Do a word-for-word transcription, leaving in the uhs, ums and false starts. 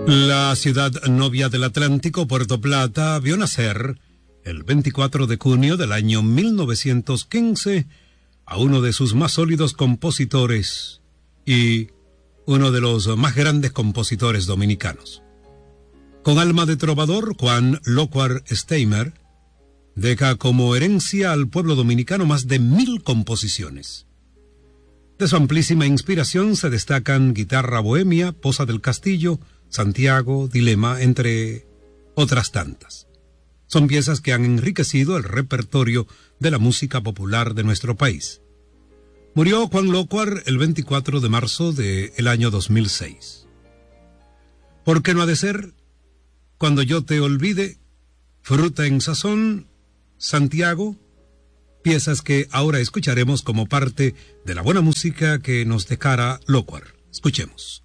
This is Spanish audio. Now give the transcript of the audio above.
La ciudad novia del Atlántico, Puerto Plata, vio nacer el veinticuatro de junio del año mil novecientos quince a uno de sus más sólidos compositores y uno de los más grandes compositores dominicanos. Con alma de trovador, Juan Lócuar Steimer deja como herencia al pueblo dominicano más de mil composiciones. De su amplísima inspiración se destacan Guitarra Bohemia, Poza del Castillo, Santiago, Dilema, entre otras tantas. Son piezas que han enriquecido el repertorio de la música popular de nuestro país. Murió Juan Lócuar el veinticuatro de marzo del año dos mil seis. ¿Por qué no ha de ser? Cuando yo te olvide, Fruta en sazón, Santiago, piezas que ahora escucharemos como parte de la buena música que nos dejara Lócuar. Escuchemos.